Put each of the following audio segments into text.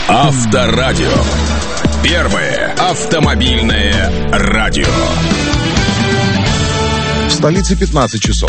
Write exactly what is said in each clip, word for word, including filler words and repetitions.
Авторадио. Первое автомобильное радио. В столице пятнадцать часов.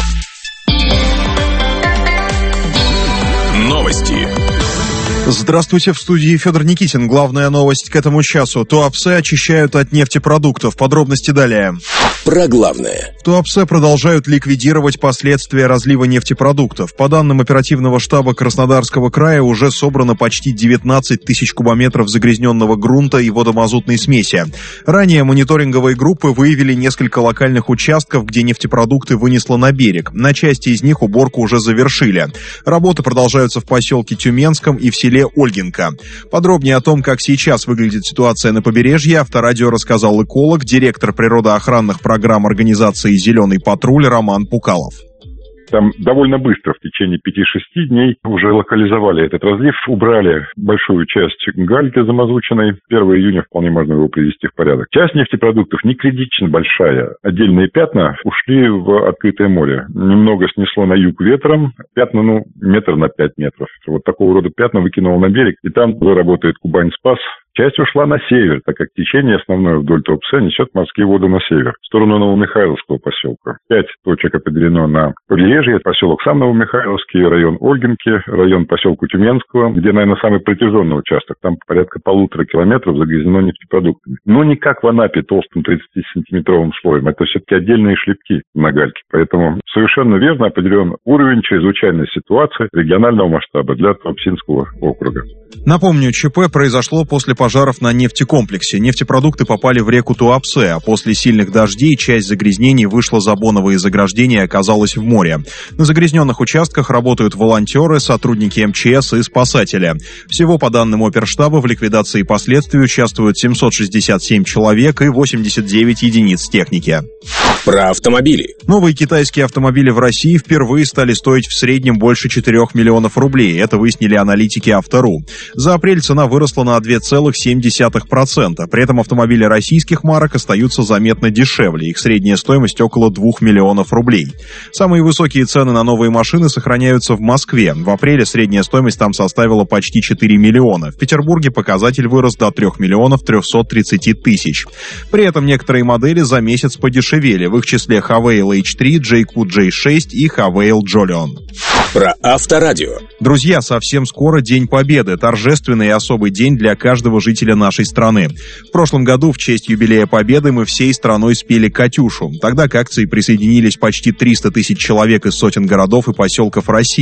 Новости. Здравствуйте, в студии Федор Никитин. Главная новость к этому часу. Туапсе очищают от нефтепродуктов. Подробности далее. Про главное. В Туапсе продолжают ликвидировать последствия разлива нефтепродуктов. По данным оперативного штаба Краснодарского края, уже собрано почти девятнадцать тысяч кубометров загрязненного грунта и водомазутной смеси. Ранее мониторинговые группы выявили несколько локальных участков, где нефтепродукты вынесло на берег. На части из них уборку уже завершили. Работы продолжаются в поселке Тюменском и в селе Ольгинка. Подробнее о том, как сейчас выглядит ситуация на побережье, Авторадио рассказал эколог, директор природоохранных программ организации «Зеленый патруль» Роман Пукалов. Там довольно быстро, в течение пяти-шести дней, уже локализовали этот разлив, убрали большую часть гальки замазученной. первого июня вполне можно его привести в порядок. Часть нефтепродуктов не критично большая. Отдельные пятна ушли в открытое море. Немного снесло на юг ветром. Пятна, ну, метр на пять метров. Вот такого рода пятна выкинуло на берег. И там уже работает Кубань-Спас. Часть ушла на север, так как течение основное вдоль Туапсе несет морские воды на север, в сторону Новомихайловского поселка. Пять точек определено на побережье. Поселок сам Новомихайловский, район Ольгинки, район поселка Тюменского, где, наверное, самый протяженный участок. Там порядка полутора километров загрязнено нефтепродуктами. Но не как в Анапе толстым тридцатисантиметровым слоем. Это все-таки отдельные шлепки на гальке. Поэтому совершенно верно определен уровень чрезвычайной ситуации регионального масштаба для Туапсинского округа. Напомню, ЧП произошло после пожаров на нефтекомплексе. Нефтепродукты попали в реку Туапсе, а после сильных дождей часть загрязнений вышла за боновые заграждения и оказалась в море. На загрязненных участках работают волонтеры, сотрудники эм че эс и спасатели. Всего, по данным оперштаба, в ликвидации последствий участвуют семьсот шестьдесят семь человек и восемьдесят девять единиц техники. Про автомобили. Новые китайские автомобили в России впервые стали стоить в среднем больше четырёх миллионов рублей. Это выяснили аналитики Авто.ру. За апрель цена выросла на два целых семь десятых процента. При этом автомобили российских марок остаются заметно дешевле. Их средняя стоимость около двух миллионов рублей. Самые высокие цены на новые машины сохраняются в Москве. В апреле средняя стоимость там составила почти четыре миллиона. В Петербурге показатель вырос до трёх миллионов трёхсот тридцати тысяч. При этом некоторые модели за месяц подешевели. В их числе Хавейл эйч три, Джейкут джей шесть и Хавейл Джолион. Про Авторадио. Друзья, совсем скоро День Победы. Торжественный и особый день для каждого жителя нашей страны. В прошлом году в честь юбилея Победы мы всей страной спели «Катюшу». Тогда к акции присоединились почти триста тысяч человек из сотен городов и поселков России.